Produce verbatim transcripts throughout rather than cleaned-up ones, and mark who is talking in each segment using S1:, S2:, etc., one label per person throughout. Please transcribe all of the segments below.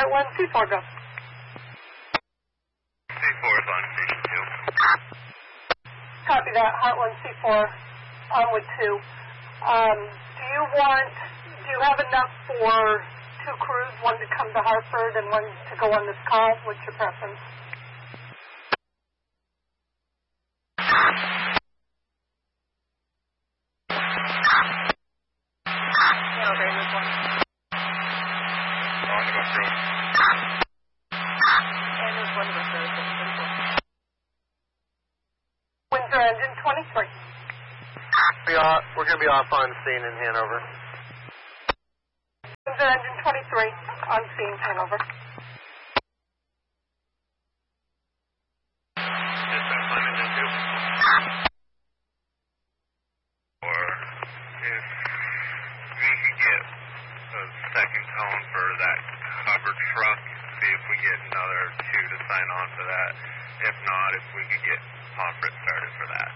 S1: Heartland C four, go.
S2: C four is on station two.
S1: Copy that, Heartland C four, on with two. Um, do you want, do you have enough for two crews, one to come to Hartford and one to go on this call? What's your preference? Windsor engine twenty-three.
S3: We are, we're going to be off on scene in Hanover.
S1: Windsor engine twenty-three, on scene, Hanover.
S2: Just going to climb engine two. Or if we could get a second tone for that covered truck, see if we get another two to sign on for that. If not, if we could get Pomfret started for that.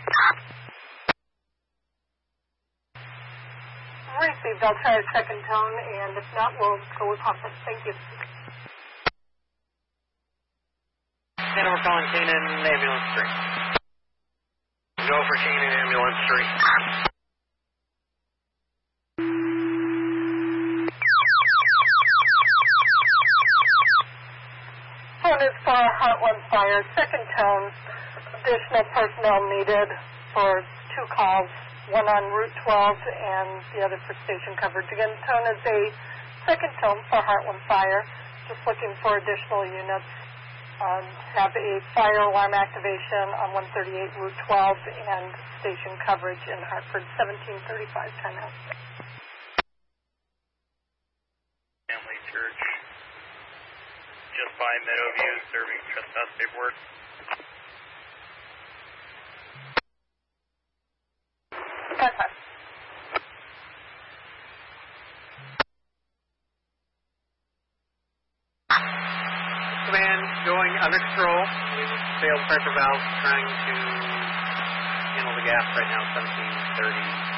S1: Received. I'll try a second tone, and if not, we'll go with Pomfret. Thank you.
S4: Hanover calling Canaan Ambulance three.
S3: Go for Canaan Ambulance three.
S1: Tone is for Heartland Fire. Second tone, additional personnel needed for two calls, one on Route twelve and the other for station coverage. Again, tone is a second tone for Heartland Fire. Just looking for additional units. Um, have a fire alarm activation on one thirty-eight Route twelve and station coverage in Hartford, seventeen thirty-five timeout.
S2: Family Church, just by Meadowview, serving trespass paperwork.
S1: That's fine.
S4: Command going under control. We failed pressure valve, trying to handle the gas right now, seventeen thirty.